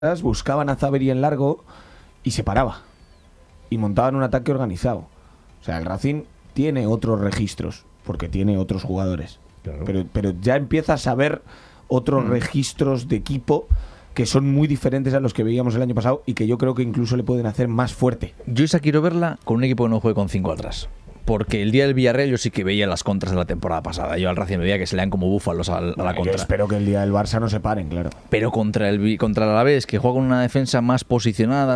buscaban a Zaveri en largo y se paraba. Y montaban un ataque organizado. O sea, el Racing tiene otros registros, porque tiene otros jugadores. Claro. Pero ya empiezas a ver otros registros de equipo que son muy diferentes a los que veíamos el año pasado y que yo creo que incluso le pueden hacer más fuerte. Yo esa quiero verla con un equipo que no juegue con 5 atrás. Porque el día del Villarreal yo sí que veía las contras de la temporada pasada. Yo al Racing veía que se lean como búfalos a la contra. Yo espero que el día del Barça no se paren, claro. Pero contra el Alavés, que juega con una defensa más posicionada,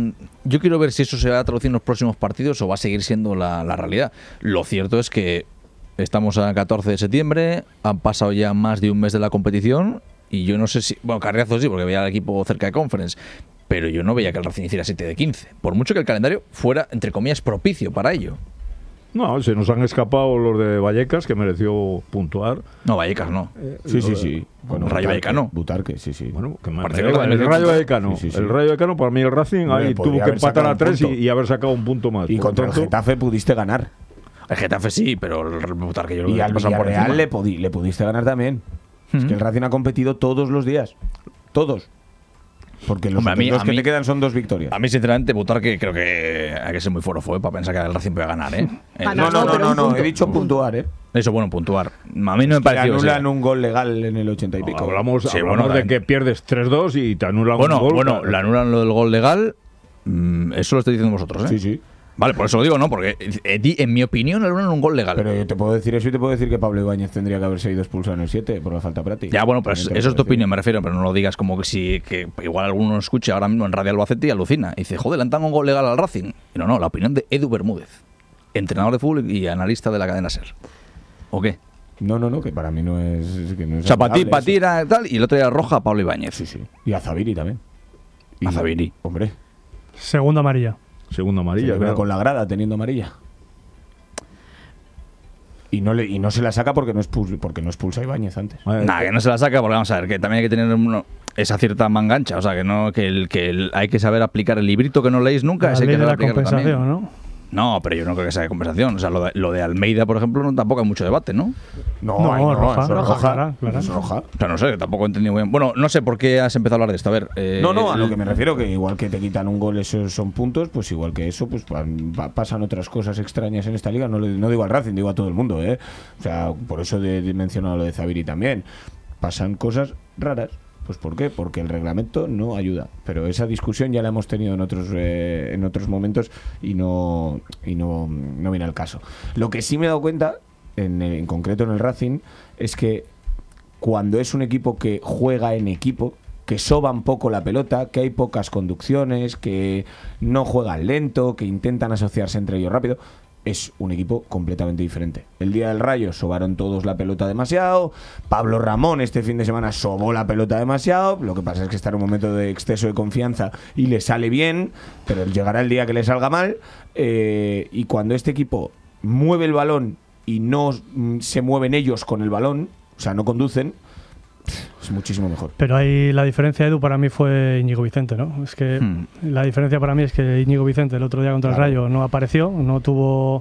yo quiero ver si eso se va a traducir en los próximos partidos o va a seguir siendo la realidad. Lo cierto es que estamos a 14 de septiembre, han pasado ya más de un mes de la competición y yo no sé si... Bueno, carriazo sí, porque veía al equipo cerca de Conference, pero yo no veía que el Racing hiciera 7 de 15. Por mucho que el calendario fuera, entre comillas, propicio para ello. No, se nos han escapado los de Vallecas, que mereció puntuar. No, Vallecas no. Sí. Bueno, Rayo Vallecano. Butarque, sí. Bueno, que el Rayo Vallecano. Sí. El Rayo Vallecano, para mí el Racing, ahí tuvo que empatar a 3 y haber sacado un punto más. Y contra el Getafe pudiste ganar. El Getafe sí, pero el Butarque yo Y al Villarreal le pudiste ganar también. Es que el Racing ha competido todos los días. Todos. Porque los dos que te quedan son 2 victorias. A mí, sinceramente, Butarque creo que hay que ser muy forofo para pensar que el Racing puede ganar, ¿eh? No, he dicho puntuar, ¿eh? Eso, bueno, puntuar. A mí no me pareció. Te anulan un gol legal en el 80 y pico. Hablamos de que pierdes 3-2 y te anulan un gol. Bueno, le anulan lo del gol legal. Eso lo estoy diciendo vosotros, ¿eh? Sí. Vale, por eso lo digo, ¿no? Porque en mi opinión le anulan un gol legal. Pero yo te puedo decir eso y te puedo decir que Pablo Ibáñez tendría que haberse ido expulsado en el 7 por la falta práctica. Ya, bueno, pero eso es tu opinión, me refiero, pero no lo digas como que igual alguno escuche ahora mismo en Radio Albacete y alucina. Y dice, joder, le han dado un gol legal al Racing. Y no, la opinión de Edu Bermúdez, entrenador de fútbol y analista de la cadena SER. ¿O qué? No, que para mí no es... Que no es o sea, para ti era tal, y el otro era roja a Pablo Ibáñez. Sí. Y a Zaviri también. A Zaviri. Hombre. Segunda amarilla, claro. Con la grada teniendo amarilla. Y no se la saca porque no expulsa a Ibáñez antes. Nada, que no se la saca porque vamos a ver, que también hay que tener esa cierta mangancha. O sea, que hay que saber aplicar el librito que no leéis nunca. La ley de la compensación, también. ¿no? No, pero yo no creo que sea de compensación. O sea, lo de Almeida, por ejemplo, tampoco hay mucho debate, ¿no? No, roja, claro. Es roja. O sea, no sé, tampoco he entendido muy bien. Bueno, no sé por qué has empezado a hablar de esto. A ver. A lo que me refiero, que igual que te quitan un gol, esos son puntos, pues igual que eso, pues pasan otras cosas extrañas en esta liga. No digo al Racing, digo a todo el mundo, ¿eh? O sea, por eso he mencionado lo de Zaviri también. Pasan cosas raras. Pues ¿por qué? Porque el reglamento no ayuda. Pero esa discusión ya la hemos tenido en otros momentos y no viene al caso. Lo que sí me he dado cuenta, en concreto en el Racing, es que cuando es un equipo que juega en equipo, que soban poco la pelota, que hay pocas conducciones, que no juegan lento, que intentan asociarse entre ellos rápido, es un equipo completamente diferente. El día del Rayo sobaron todos la pelota demasiado. Pablo Ramón este fin de semana sobó la pelota demasiado. Lo que pasa es que está en un momento de exceso de confianza y le sale bien, pero llegará el día que le salga mal. Y cuando este equipo mueve el balón y no se mueven ellos con el balón, o sea, no conducen, es muchísimo mejor. Pero ahí la diferencia, Edu, para mí fue Íñigo Vicente, ¿no? Es que la diferencia para mí es que Íñigo Vicente el otro día contra el Rayo no apareció, no tuvo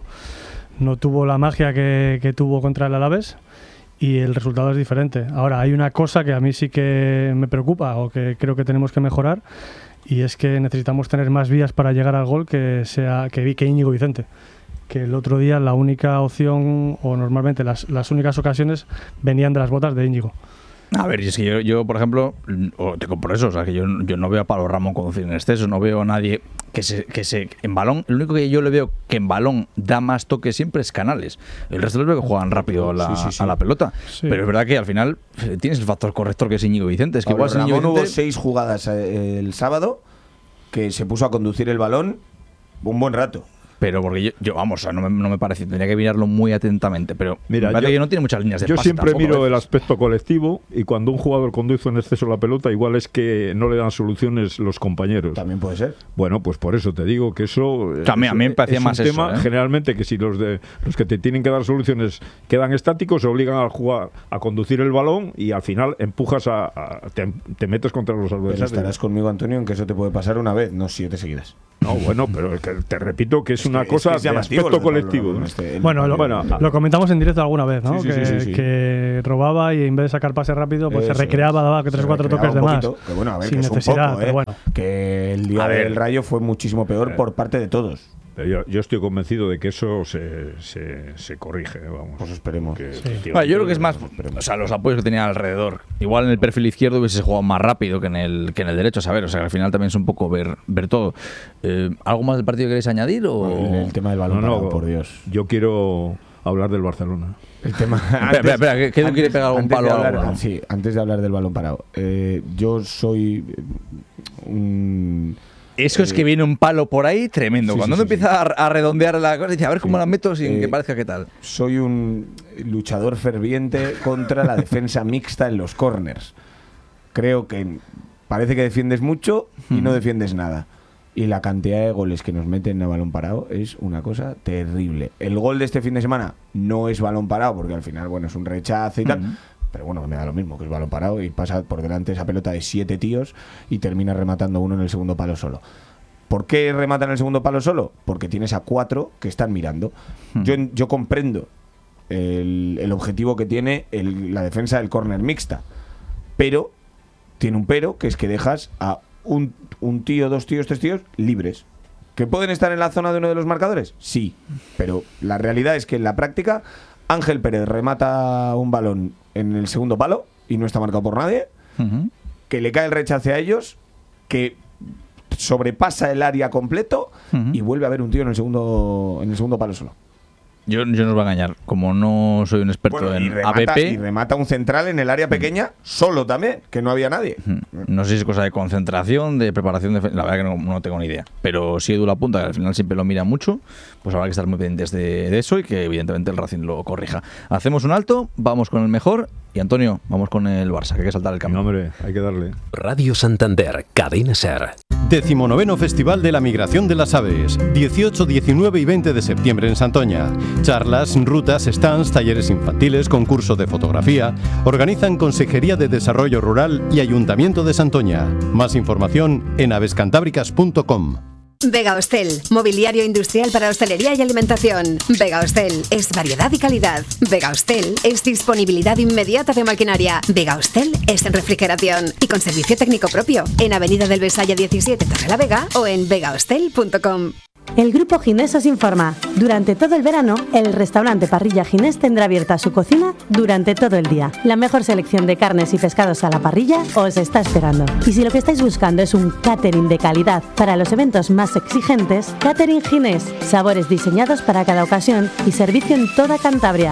la magia que tuvo contra el Alavés y el resultado es diferente. Ahora, hay una cosa que a mí sí que me preocupa o que creo que tenemos que mejorar y es que necesitamos tener más vías para llegar al gol que Íñigo Vicente. Que el otro día la única opción o normalmente las únicas ocasiones venían de las botas de Íñigo. A ver, y es que yo por ejemplo, te compro eso, o sea, que yo no veo a Pablo Ramón conducir en exceso, no veo a nadie que se en balón, el único que yo le veo que en balón da más toque siempre es Canales. El resto los veo que juegan rápido a la pelota. Sí. Pero es verdad que al final tienes el factor corrector que es Íñigo Vicente. Es que Pablo igual Ramón Vicente... hubo 6 jugadas el sábado que se puso a conducir el balón un buen rato. Pero porque yo vamos, o sea, no me parece, tendría que mirarlo muy atentamente, pero mira, me parece que no tiene muchas líneas de pase. Yo siempre tampoco, miro el aspecto colectivo y cuando un jugador conduce en exceso la pelota, igual es que no le dan soluciones los compañeros. También puede ser. Bueno, pues por eso te digo que eso a mí me parecía más un tema, eso, generalmente, que si los que te tienen que dar soluciones quedan estáticos, se obligan a jugar, a conducir el balón y al final empujas te metes contra los adversarios. Pero estarás conmigo, Antonio, en que eso te puede pasar una vez, no 7 seguidas. No, bueno, pero es que te repito que es una cosa de aspecto colectivo. Bueno, lo comentamos en directo alguna vez, ¿no? Sí. Que robaba y en vez de sacar pase rápido, pues se recreaba, daba 3 o 4 toques de más. Que bueno, a ver, sin que es necesidad, un poco, pero bueno. Que el día del Rayo fue muchísimo peor por parte de todos. Pero yo estoy convencido de que eso se corrige, vamos. Pues esperemos. Bueno, yo creo que es más, o sea, los apoyos que tenía alrededor. Igual en el perfil izquierdo hubiese jugado más rápido que en el derecho, a saber. O sea, que al final también es un poco ver todo. ¿Algo más del partido que queréis añadir? O El tema del balón parado, por Dios. Yo quiero hablar del Barcelona. El tema. Espera, que Edu quiere pegar un palo a algo. Sí, antes de hablar del balón parado. Yo soy un. Eso es que viene un palo por ahí tremendo. Sí, Cuando uno empieza a redondear la cosa, dice, a ver cómo la meto sin que parezca que tal. Soy un luchador ferviente contra la defensa mixta en los corners. Creo que parece que defiendes mucho y no defiendes nada. Y la cantidad de goles que nos meten a balón parado es una cosa terrible. El gol de este fin de semana no es balón parado, porque al final, bueno, es un rechazo y tal. Pero bueno, me da lo mismo, que es balón parado y pasa por delante esa pelota de 7 tíos y termina rematando uno en el segundo palo solo. ¿Por qué remata en el segundo palo solo? Porque tienes a 4 que están mirando. Yo comprendo el objetivo que tiene la defensa del córner mixta, pero tiene un pero, que es que dejas a un tío, 2 tíos, 3 tíos libres. ¿Que pueden estar en la zona de uno de los marcadores? Sí, pero la realidad es que en la práctica Ángel Pérez remata un balón en el segundo palo y no está marcado por nadie, que le cae el rechace a ellos, que sobrepasa el área completo y vuelve a haber un tío en el segundo palo solo. Yo no os voy a engañar, como no soy un experto en ABP. Y remata un central en el área pequeña, solo también, que no había nadie. No sé si es cosa de concentración, de preparación, la verdad que no tengo ni idea. Pero si Edu la apunta, que al final siempre lo mira mucho, pues habrá que estar muy pendientes de eso y que evidentemente el Racing lo corrija. Hacemos un alto, vamos con el mejor y Antonio, vamos con el Barça, que hay que saltar el cambio. No, hombre, hay que darle. Radio Santander, Cadena SER. 19º Festival de la Migración de las Aves, 18, 19 y 20 de septiembre en Santoña. Charlas, rutas, stands, talleres infantiles, concurso de fotografía. Organizan Consejería de Desarrollo Rural y Ayuntamiento de Santoña. Más información en avescantábricas.com. Vega Hostel, mobiliario industrial para hostelería y alimentación. Vega Hostel es variedad y calidad. Vega Hostel es disponibilidad inmediata de maquinaria. Vega Hostel es refrigeración y con servicio técnico propio en Avenida del Besaya 17, Torrelavega o en vegahostel.com. El Grupo Ginés os informa. Durante todo el verano, el restaurante Parrilla Ginés tendrá abierta su cocina durante todo el día. La mejor selección de carnes y pescados a la parrilla os está esperando. Y si lo que estáis buscando es un catering de calidad para los eventos más exigentes, Catering Ginés. Sabores diseñados para cada ocasión y servicio en toda Cantabria.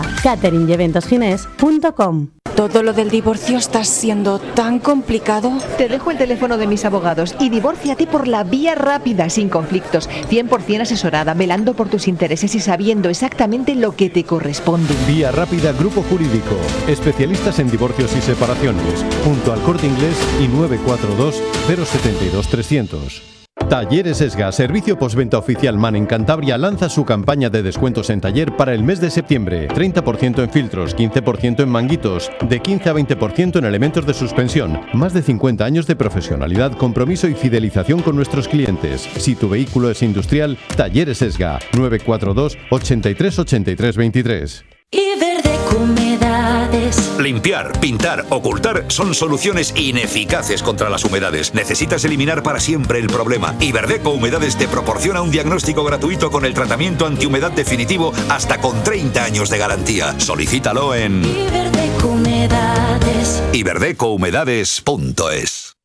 cateringeventoginés.com. Todo lo del divorcio está siendo tan complicado. Te dejo el teléfono de mis abogados y divórciate por la vía rápida, sin conflictos, 100% asesorada, velando por tus intereses y sabiendo exactamente lo que te corresponde. Vía Rápida Grupo Jurídico, especialistas en divorcios y separaciones, junto al Corte Inglés y 942 072 300. Talleres Esga, servicio postventa oficial MAN en Cantabria, lanza su campaña de descuentos en taller para el mes de septiembre. 30% en filtros, 15% en manguitos, de 15 a 20% en elementos de suspensión. Más de 50 años de profesionalidad, compromiso y fidelización con nuestros clientes. Si tu vehículo es industrial, Talleres Esga, 942 83 83 23. Iberdeco Humedades. Limpiar, pintar, ocultar son soluciones ineficaces contra las humedades. Necesitas eliminar para siempre el problema. Iberdeco Humedades te proporciona un diagnóstico gratuito con el tratamiento antihumedad definitivo hasta con 30 años de garantía. Solicítalo en Iberdeco Humedades. iberdecohumedades.es.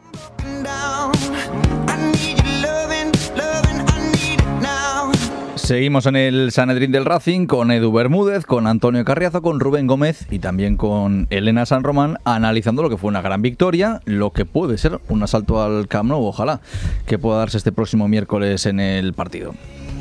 Seguimos en el Sanedrín del Racing con Edu Bermúdez, con Antonio Carriazo, con Rubén Gómez y también con Elena San Román, analizando lo que fue una gran victoria, lo que puede ser un asalto al Camp Nou, ojalá que pueda darse este próximo miércoles en el partido.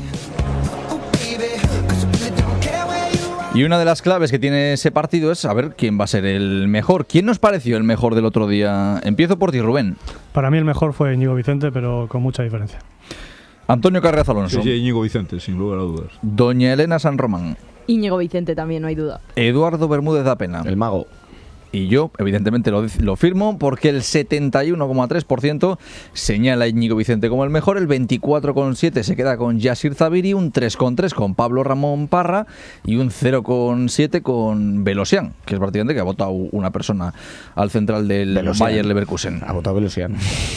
Y una de las claves que tiene ese partido es saber quién va a ser el mejor. ¿Quién nos pareció el mejor del otro día? Empiezo por ti, Rubén. Para mí el mejor fue Íñigo Vicente, pero con mucha diferencia. Antonio Carriazo Alonso. Sí, Íñigo Vicente, sin lugar a dudas. Doña Elena San Román. Íñigo Vicente también, no hay duda. Eduardo Bermúdez da Pena. El mago. Y yo, evidentemente, lo firmo porque el 71,3% señala a Íñigo Vicente como el mejor, el 24,7% se queda con Yasir Zubiri, un 3,3% con Pablo Ramón Parra y un 0,7% con Velosian, que es prácticamente que ha votado una persona al central del Bayer Leverkusen. Ha votado Velosian.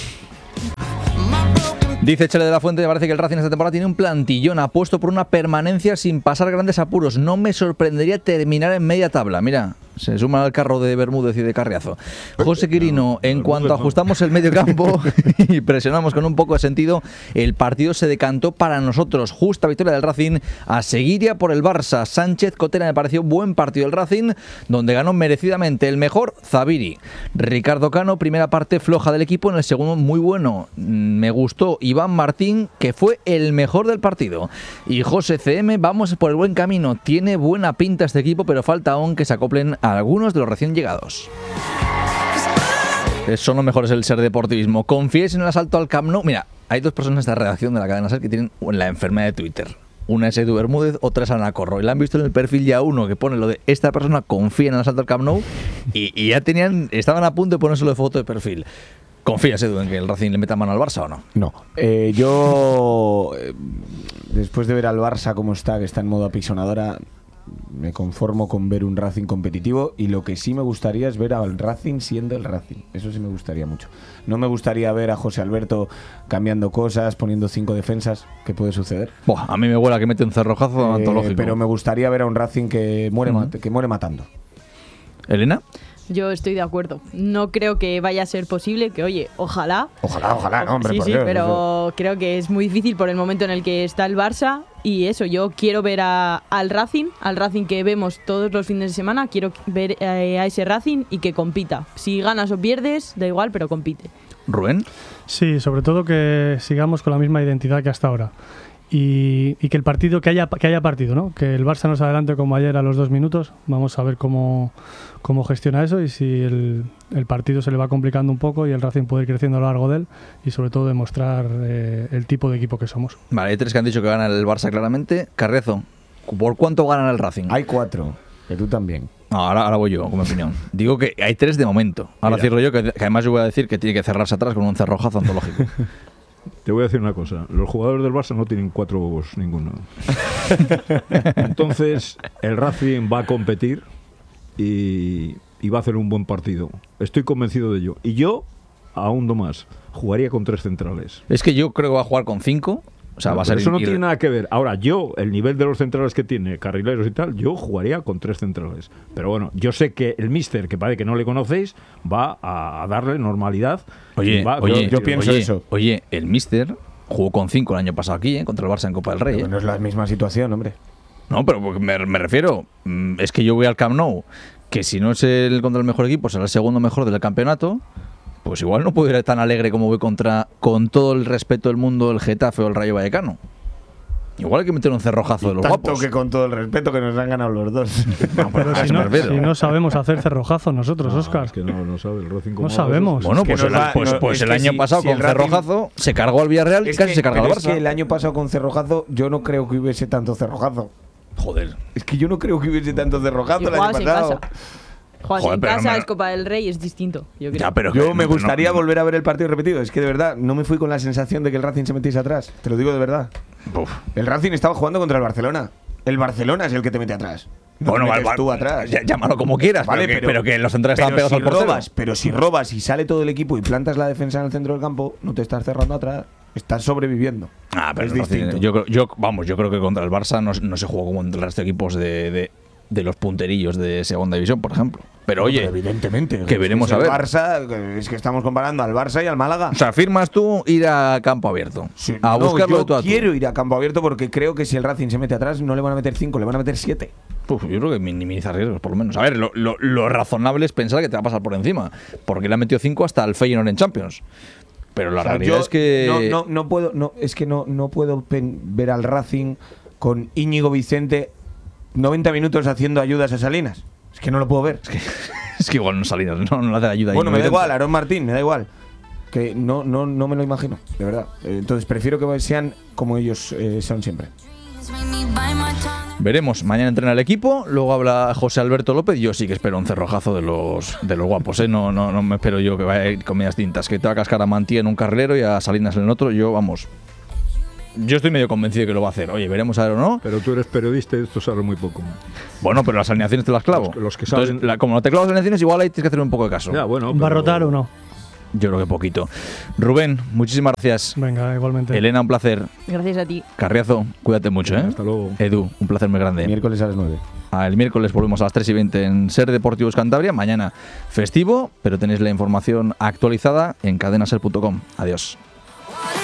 Dice Chele de la Fuente, me parece que el Racing esta temporada tiene un plantillón apuesto por una permanencia sin pasar grandes apuros. No me sorprendería terminar en media tabla. Mira, se suma al carro de Bermúdez y de Carriazo. José Quirino, en cuanto ajustamos el medio campo y presionamos con un poco de sentido, el partido se decantó para nosotros. Justa victoria del Racing, a seguir ya por el Barça. Sánchez Cotera, me pareció buen partido del Racing, donde ganó merecidamente el mejor Zubiri. Ricardo Cano, primera parte floja del equipo, en el segundo muy bueno. Me gustó Iván Martín, que fue el mejor del partido. Y José CM, vamos por el buen camino. Tiene buena pinta este equipo, pero falta aún que se acoplen a algunos de los recién llegados. Son los mejores el ser deportivismo. ¿Confíes en el asalto al Camp Nou? Mira, hay dos personas de la redacción de la cadena SER que tienen la enfermedad de Twitter. Una es Edu Bermúdez, otra es Ana Corro. Y la han visto en el perfil ya uno que pone lo de esta persona confía en el asalto al Camp Nou y ya estaban a punto de ponérselo de foto de perfil. ¿Confías, Edu, en que el Racing le meta mano al Barça o no? No. Yo, después de ver al Barça como está, que está en modo apisonadora, me conformo con ver un Racing competitivo, y lo que sí me gustaría es ver al Racing siendo el Racing. Eso sí me gustaría mucho. No me gustaría ver a José Alberto cambiando cosas, poniendo 5 defensas, que puede suceder. Buah, a mí me huele a que mete un cerrojazo antológico. Pero me gustaría ver a un Racing que muere matando. ¿Elena? Yo estoy de acuerdo. No creo que vaya a ser posible, que oye, ojalá, no, hombre, sí, por sí, Dios, pero creo que es muy difícil por el momento en el que está el Barça, y eso, yo quiero ver al Racing que vemos todos los fines de semana, quiero ver a ese Racing y que compita. Si ganas o pierdes, da igual, pero compite. ¿Rubén? Sí, sobre todo que sigamos con la misma identidad que hasta ahora. Y que el partido, que haya partido, ¿no? Que el Barça nos adelante como ayer a los 2 minutos. Vamos a ver cómo gestiona eso, y si el partido se le va complicando un poco y el Racing puede ir creciendo a lo largo de él, y sobre todo demostrar el tipo de equipo que somos. Vale, hay 3 que han dicho que gana el Barça claramente. Carrezo, ¿por cuánto gana el Racing? Hay 4, que tú también. No, ahora voy yo con mi opinión. Digo que hay 3 de momento. Ahora cierro yo, que además yo voy a decir que tiene que cerrarse atrás con un cerrojazo antológico. Te voy a decir una cosa, los jugadores del Barça no tienen 4 huevos ninguno. Entonces el Racing va a competir y va a hacer un buen partido. Estoy convencido de ello. Y yo, aún no más, jugaría con 3 centrales. Es que yo creo que va a jugar con 5. O sea, va a ser eso no tiene nada que ver. Ahora, el nivel de los centrales que tiene, carrileros y tal, yo jugaría con 3 centrales. Pero bueno, yo sé que el míster, que parece que no le conocéis, va a darle normalidad. Yo pienso eso. Oye, el míster jugó con 5 el año pasado aquí, contra el Barça en Copa del Rey. Pero no es la misma situación, hombre. No, pero me refiero, es que yo voy al Camp Nou, que si no es contra el mejor equipo, será el segundo mejor del campeonato. Pues igual no puedo ir tan alegre como voy con todo el respeto del mundo, el Getafe o el Rayo Vallecano. Igual hay que meter un cerrojazo de los tanto guapos. Que con todo el respeto que nos han ganado los dos. No, pero si no sabemos hacer cerrojazos nosotros, Óscar. Es que no sabe el Racing no sabemos. Bueno, pues el año pasado con cerrojazo se cargó al Villarreal y casi se cargó al Barça. Es que el año pasado con cerrojazo yo no creo que hubiese tanto cerrojazo. Joder. Es que yo no creo que hubiese tanto cerrojazo el año pasado. En casa es Copa del Rey, es distinto. Yo creo. Yo me gustaría volver a ver el partido repetido. Es que de verdad no me fui con la sensación de que el Racing se metiese atrás. Te lo digo de verdad. El Racing estaba jugando contra el Barcelona. El Barcelona es el que te mete atrás. No bueno, tú atrás. Llámalo como quieras, vale, pero que los centrales estaban pegados al portero. Pero si robas y sale todo el equipo y plantas la defensa en el centro del campo, no te estás cerrando atrás. Estás sobreviviendo. Pero es distinto. Yo creo que contra el Barça no se jugó como contra el resto de equipos de los punterillos de segunda división, por ejemplo. Pero oye, evidentemente, que veremos a ver. Barça, es que estamos comparando al Barça y al Málaga. O sea, firmas tú ir a campo abierto. Sí, a buscarlo de tú a tú. Quiero ir a campo abierto porque creo que si el Racing se mete atrás no le van a meter 5, le van a meter 7. Yo creo que minimiza riesgos, por lo menos. A ver, lo razonable es pensar que te va a pasar por encima, porque le ha metido 5 hasta el Feyenoord en Champions. Pero la realidad es que no puedo ver al Racing con Íñigo Vicente 90 minutos haciendo ayudas a Salinas. Es que no lo puedo ver. Es que igual no Salinas no le hace ayuda. Bueno, me da igual, Aarón Martín, me da igual. Que no me lo imagino, de verdad. Entonces prefiero que sean como ellos son siempre. Veremos, mañana entrena el equipo, luego habla José Alberto López. Yo sí que espero un cerrojazo de los guapos, ¿eh? No me espero yo que vaya a ir con medias tintas, que te va a cascar a Mantí en un carrilero y a Salinas en el otro. Yo estoy medio convencido de que lo va a hacer. Oye, veremos a ver o no. Pero tú eres periodista y esto sabes muy poco. Bueno, pero las alineaciones te las clavo. Los que saben... Entonces, como no te clavas las alineaciones, igual ahí tienes que hacer un poco de caso. Ya, bueno, ¿Va a rotar o no? Yo creo que poquito. Rubén, muchísimas gracias. Venga, igualmente. Elena, un placer. Gracias a ti. Carriazo, cuídate mucho, ¿eh? Hasta luego. Edu, un placer muy grande. Miércoles a las 9. El miércoles volvemos a las 3:20 en Ser Deportivos Cantabria. Mañana festivo, pero tenéis la información actualizada en cadenaser.com. Adiós.